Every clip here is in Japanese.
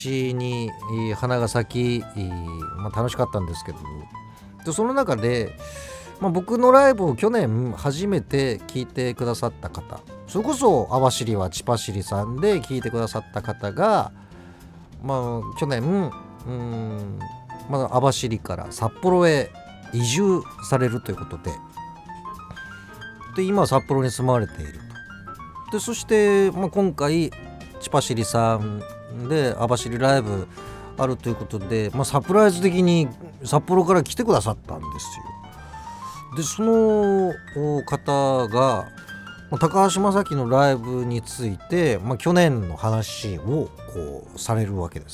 に花が咲き、楽しかったんですけど、でその中で、僕のライブを去年初めて聞いてくださった方、それこそ網走はチパシリさんで聞いてくださった方が、去年網走から札幌へ移住されるということで、今は札幌に住まわれていると。でそして、今回チパシリさんで網走ライブあるということで、サプライズ的に札幌から来てくださったんですよ。でその方が高橋正樹のライブについて、去年の話をされるわけです、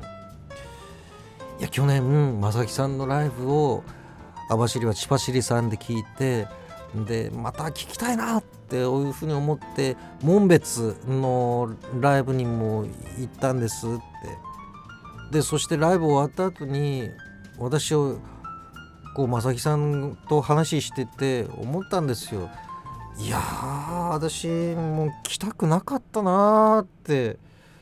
いや去年正樹さんのライブを網走はチパシリさんで聞いて、でまた聞きたいなっていうふうに思って紋別のライブにも行ったんですって。でそしてライブ終わった後に私を正樹さんと話してて思ったんですよ。いやー私もう来たくなかったなーって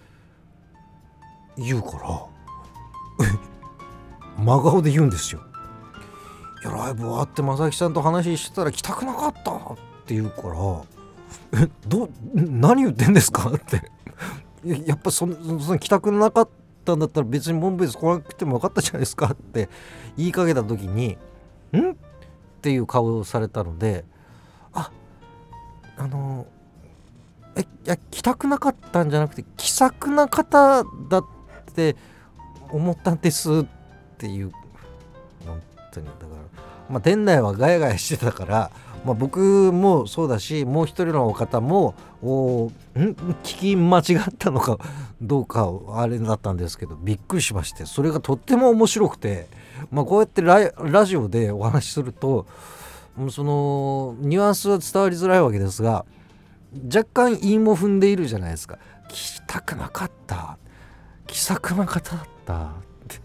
言うから真顔で言うんですよ。いやライブ終わって正樹さんと話してたら来たくなかったって言うから何言ってんですかってやっぱその来たくなかったんだったら別に紋別来なくてもよかったじゃないですかって言いかけた時にんっていう顔をされたので、いや来たくなかったんじゃなくて気さくな方だって思ったんですっていう、本当にだから店内はガヤガヤしてたから、僕もそうだしもう一人の方も聞き間違ったのかどうかあれだったんですけど、びっくりしまして、それがとっても面白くて、こうやってラジオでお話しするとそのニュアンスは伝わりづらいわけですが、若干韻も踏んでいるじゃないですか。聞きたくなかった、気さくな方だったって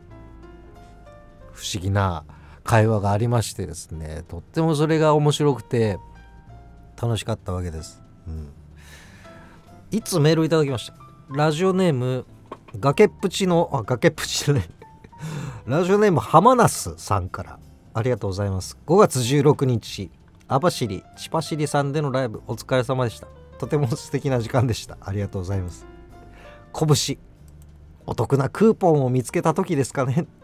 不思議な会話がありましてですね、とってもそれが面白くて楽しかったわけです、いつメールいただきました。ラジオネーム崖っぷちのラジオネーム浜那須さんからありがとうございます。5月16日網走チパシリさんでのライブお疲れ様でした。とても素敵な時間でした。ありがとうございます。拳お得なクーポンを見つけた時ですかね。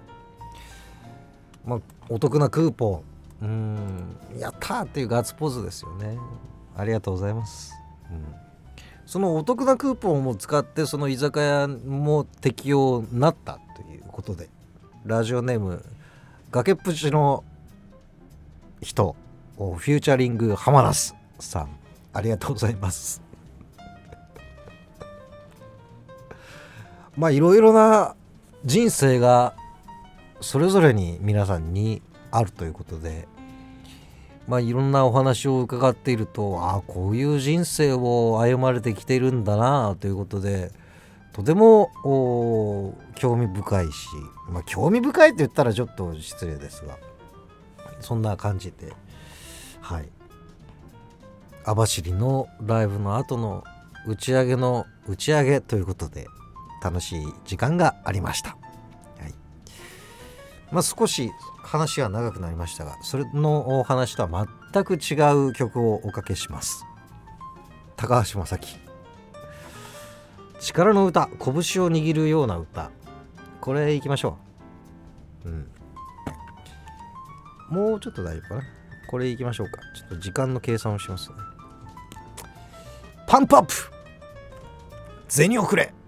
お得なクーポンやったーっていうガッツポーズですよね。ありがとうございます、そのお得なクーポンを使ってその居酒屋も適用になったということで、ラジオネーム崖っぷちの人フューチャリング浜那須さんありがとうございますいろいろな人生がそれぞれに皆さんにあるということで、いろんなお話を伺っているとこういう人生を歩まれてきているんだなということで、とても興味深いし、興味深いって言ったらちょっと失礼ですが、そんな感じで網走のライブの後の打ち上げということで楽しい時間がありました。少し話は長くなりましたが、それのお話とは全く違う曲をおかけします。高橋正樹、力の歌、拳を握るような歌、これいきましょう。もうちょっと大丈夫かな。これいきましょうか。ちょっと時間の計算をしますね。パンプアップ、銭をくれ。